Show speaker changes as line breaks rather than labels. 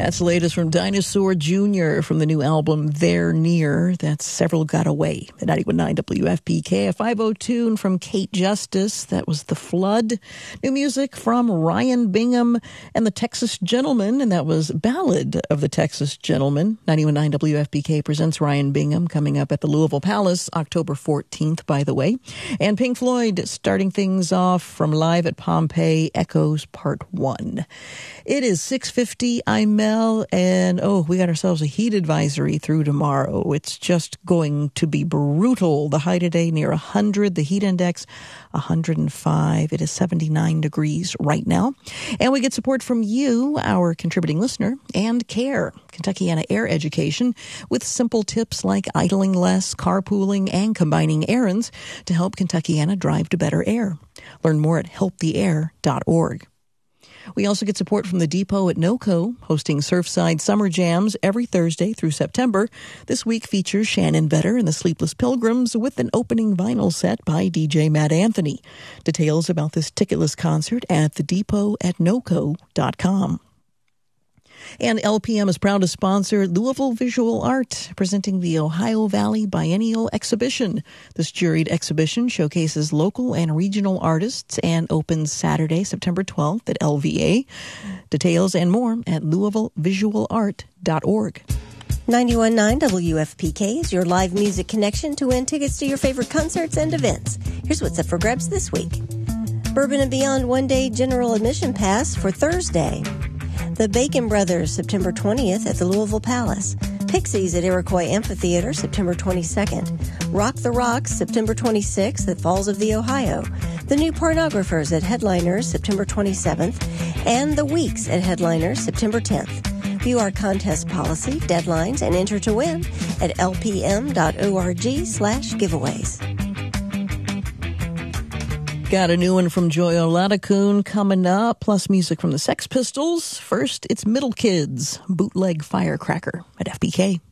That's the latest from Dinosaur Jr. from the new album They're Near. That's Several Got Away at 91.9 WFPK. A 5:00 tune from Kate Justice. That was The Flood. New music from Ryan Bingham and the Texas Gentleman, and that was Ballad of the Texas Gentleman. 91.9 WFPK presents Ryan Bingham coming up at the Louisville Palace October 14th, by the way. And Pink Floyd starting things off from Live at Pompeii, Echoes Part 1. It is 6:50. I'm Mel, and we got ourselves a heat advisory through tomorrow. It's just going to be brutal. The high today near 100, the heat index 105. It is 79 degrees right now. And we get support from you, our contributing listener, and CARE, Kentuckiana Air Education, with simple tips like idling less, carpooling, and combining errands to help Kentuckiana drive to better air. Learn more at helptheair.org. We also get support from the Depot at NOCO, hosting Surfside Summer Jams every Thursday through September. This week features Shannon Vetter and the Sleepless Pilgrims with an opening vinyl set by DJ Matt Anthony. Details about this ticketless concert at thedepot@noco.com. And LPM is proud to sponsor Louisville Visual Art, presenting the Ohio Valley Biennial Exhibition. This juried exhibition showcases local and regional artists and opens Saturday, September 12th at LVA. Details and more at LouisvilleVisualArt.org.
91.9 WFPK is your live music connection to win tickets to your favorite concerts and events. Here's what's up for grabs this week. Bourbon and Beyond one-day general admission pass for Thursday. The Bacon Brothers, September 20th at the Louisville Palace. Pixies at Iroquois Amphitheater, September 22nd. Rock the Rocks, September 26th at Falls of the Ohio. The New Pornographers at Headliners, September 27th. And The Weeks at Headliners, September 10th. View our contest policy, deadlines, and enter to win at lpm.org/giveaways.
Got a new one from Joy Oladokun coming up, plus music from the Sex Pistols. First, it's Middle Kids, Bootleg Firecracker at FPK.